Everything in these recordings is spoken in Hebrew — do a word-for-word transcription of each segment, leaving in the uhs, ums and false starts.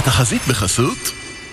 התחזית בחסות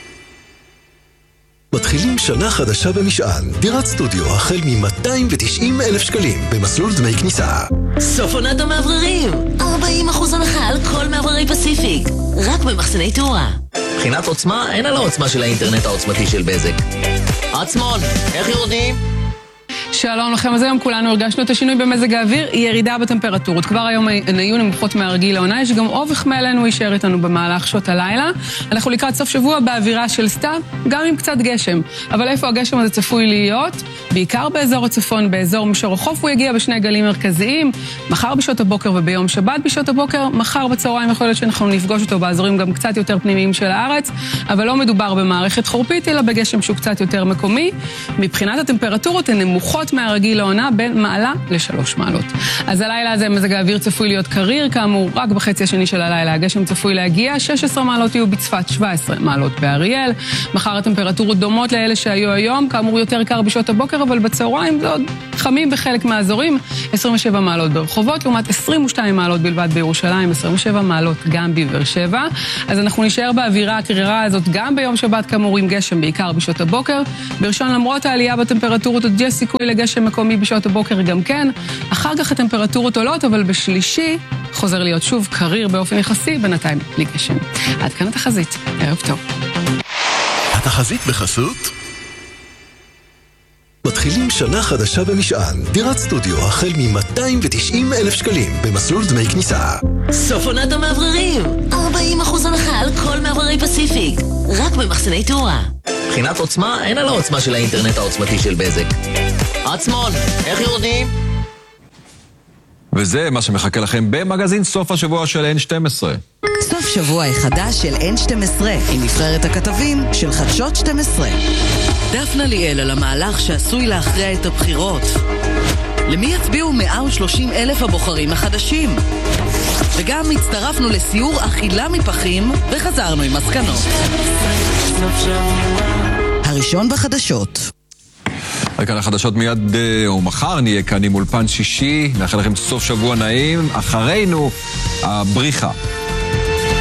מתחילים שנה חדשה במשען. דירת סטודיו החל מ-מאתיים ותשעים אלף שקלים במסלול דמי כניסה. סוף עונת המאווררים, ארבעים אחוז הנחה על כל מאווררי פסיפיק, רק במחסני תאורה. מבחינת עוצמה, אין על העוצמה של האינטרנט העוצמתי של בזק. עצמון, איך יורדים? שלום לכם, אז היום כולנו הרגשנו את השינוי במזג האוויר, ירידה בטמפרטורות. כבר היום הן היו נמוכות מהרגיל לעונה, יש גם אובך מעלינו יישאר איתנו במהלך שעות הלילה. אנחנו לקראת סוף שבוע באווירה של סתיו, גם עם קצת גשם. אבל איפה הגשם הזה צפוי להיות? בעיקר באזור הצפון, באזור מישור החוף, הוא יגיע בשני גלים מרכזיים, מחר בשעות הבוקר וביום שבת בשעות הבוקר, מחר בצהריים יכול להיות שאנחנו נפגוש אותו באזורים גם קצת יותר פנימיים של הארץ, אבל לא מדובר במערכת חורפית, אלא בגשם שהוא קצת יותר מקומי. מבחינת הטמפרטורות הן נמוכות מהרגיל לעונה בין מעלה לשלוש מעלות. אז הלילה הזה מזג האוויר צפוי להיות קריר, כאמור רק בחצי השני של הלילה הגשם צפוי להגיע, שש עשרה מעלות יהיו בצפת, שבע עשרה מעלות באריאל. מחר הטמפרטורות דומות לאלה שהיו היום, כאמור יותר קר בשעות הבוקר, אבל בצהריים זה עוד חמים בחלק מהאזורים, עשרים ושבע מעלות ברחובות, לעומת עשרים ושתיים מעלות בלבד בירושלים, עשרים ושבע מעלות גם בבאר שבע. אז אנחנו נשאר באווירה הקרירה הזאת גם ביום שבת כאמור עם גשם בעיקר בשעות הבוקר. בראשון למרות העלייה בטמפרטורות עוד יש סיכוי לגשם מקומי בשעות הבוקר גם כן. אחר כך הטמפרטורות עולות, אבל בשלישי חוזר להיות שוב קריר באופן יחסי, בינתיים בלי גשם. עד כאן התחזית. ערב טוב. התחזית בחסות מתחילים שנה חדשה במשען. דירת סטודיו החל מ-מאתיים ותשעים אלף שקלים במסלול דמי כניסה. סוף עונת המאווררים, ארבעים אחוז הנחה על כל מאווררי פסיפיק, רק במחסני תאורה. מבחינת עוצמה, אין על העוצמה של האינטרנט העוצמתי של בזק. עצמון, איך יורדים? וזה מה שמחכה לכם במגזין סוף השבוע של אן שתים עשרה. סוף שבוע החדש של אן שתים עשרה, עם נבחרת הכתבים של חדשות שתים עשרה. דפנה ליאל על המהלך שעשוי להכריע את הבחירות. למי יצביעו מאה ושלושים אלף הבוחרים החדשים? וגם הצטרפנו לסיור אכילה מפחים וחזרנו עם מסקנות. הראשון בחדשות. כאן החדשות מיד או מחר נהיה כאן עם אולפן שישי, נאחל לכם סוף שבוע נעים, אחרינו הבריחה.